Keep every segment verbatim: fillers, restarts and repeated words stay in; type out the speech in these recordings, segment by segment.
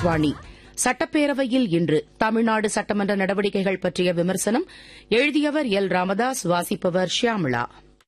ஆகாஷவாணி. சட்டப்பேரவையில் இன்று தமிழ்நாடு சட்டமன்ற நடவடிக்கைகள் பற்றிய விமர்சனம். எழுதியவர் எல் ராமதாஸ். வாசிப்பவர் ஷியாமளா.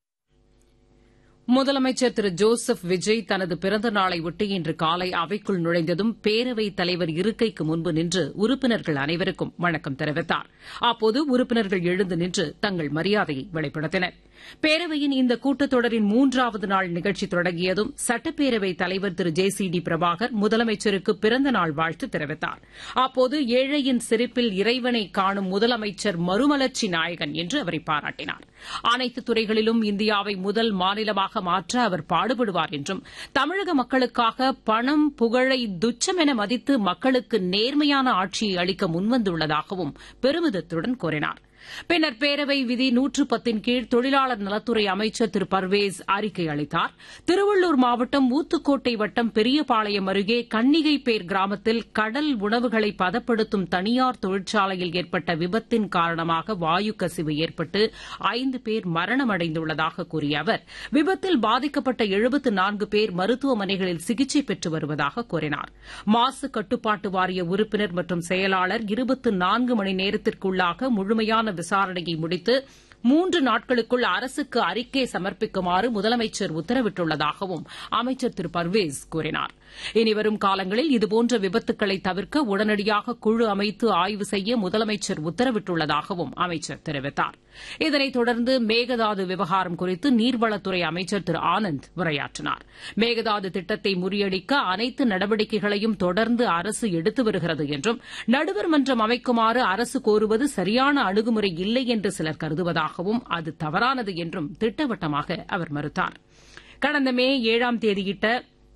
முதலமைச்சர் திரு ஜோசப் விஜய் தனது பிறந்த நாளையொட்டி இன்று காலை அவைக்குள் நுழைந்ததும் பேரவைத் தலைவர் இருக்கைக்கு முன்பு நின்று உறுப்பினர்கள் அனைவருக்கும் வணக்கம் தெரிவித்தார். அப்போது உறுப்பினர்கள் எழுந்து நின்று தங்கள் மரியாதையை வெளிப்படுத்தினர். பேரவையின் இந்த கூட்டத்தொடரின் மூன்றாவது நாள் நிகழ்ச்சி தொடங்கியதும் சட்டப்பேரவைத் தலைவர் திரு ஜே சி டி பிரபாகர் முதலமைச்சருக்கு பிறந்த நாள் வாழ்த்து தெரிவித்தார். அப்போது ஏழையின் சிரிப்பில் இறைவனை காணும் முதலமைச்சர் மறுமலர்ச்சி நாயகன் என்று அவரை பாராட்டினார். அனைத்து துறைகளிலும் இந்தியாவை முதல் மாநிலமாக மாற்ற அவர் பாடுபடுவார் என்றும், தமிழக மக்களுக்காக பணம் புகழை துச்சமென மதித்து மக்களுக்கு நேர்மையான ஆட்சியை அளிக்க முன்வந்துள்ளதாகவும் பெருமிதத்துடன் கூறினார். பின்னர் பேரவை விதி நூற்று பத்தின் கீழ் தொழிலாளர் நலத்துறை அமைச்சர் திரு பர்வேஸ் அறிக்கை அளித்தார். திருவள்ளூர் மாவட்டம் ஊத்துக்கோட்டை வட்டம் பெரியபாளையம் அருகே கன்னிகைப்பேர் கிராமத்தில் கடல் உணவுகளை பதப்படுத்தும் தனியார் தொழிற்சாலையில் ஏற்பட்ட விபத்தின் காரணமாக வாயு கசிவு ஏற்பட்டு ஐந்து பேர் மரணமடைந்துள்ளதாக கூறிய அவர், விபத்தில் பாதிக்கப்பட்ட எழுபத்து நான்கு பேர் மருத்துவமனைகளில் சிகிச்சை பெற்று வருவதாக கூறினார். மாசு கட்டுப்பாட்டு வாரிய உறுப்பினர் மற்றும் செயலாளர் இருபத்து நான்கு மணி நேரத்திற்குள்ளாக முழுமையான விசாரணையை முடித்து மூன்று நாட்களுக்குள் அரசுக்கு அறிக்கை சமர்ப்பிக்குமாறு முதலமைச்சர் உத்தரவிட்டுள்ளதாகவும் அமைச்சர் திரு பர்வேஸ் கூறினார். இனிவரும் காலங்களில் இதுபோன்ற விபத்துக்களை தவிர்க்க உடனடியாக குழு அமைத்து ஆய்வு செய்ய முதலமைச்சர் உத்தரவிட்டுள்ளதாகவும் அமைச்சர் தெரிவித்தார். இதனைத் தொடர்ந்து மேகதாது விவகாரம் குறித்து நீர்வளத்துறை அமைச்சர் திரு ஆனந்த் உரையாற்றினார். மேகதாது திட்டத்தை முறியடிக்க அனைத்து நடவடிக்கைகளையும் தொடர்ந்து அரசு எடுத்து வருகிறது என்றும், நடுவர் மன்றம் அமைக்குமாறு அரசு கோருவது சரியான அணுகுமுறை இல்லை என்று சிலர் கருதுவதாக அது தவறானது என்றும் திட்டவட்டமாக அவர் மறுத்தார். கடந்த மே ஏழாம் தேதியிட்ட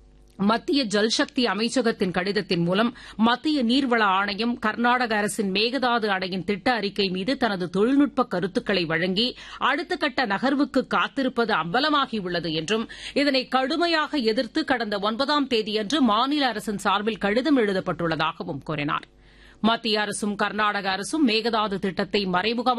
மத்திய ஜல்சக்தி அமைச்சகத்தின் கடிதத்தின் மூலம் மத்திய நீர்வள ஆணையம் கர்நாடக அரசின் மேகதாது அணையின் திட்ட அறிக்கை மீது தனது தொழில்நுட்ப கருத்துக்களை வழங்கி அடுத்த கட்ட நகர்வுக்கு காத்திருப்பது அம்பலமாகியுள்ளது என்றும், இதனை கடுமையாக எதிர்த்து கடந்த ஒன்பதாம் தேதியன்று மாநில அரசின் சார்பில் கடிதம் எழுதப்பட்டுள்ளதாகவும் கூறினார். மத்திய அரசும் கர்நாடக அரசும் மேகதாது திட்டத்தை மறைமுகமாக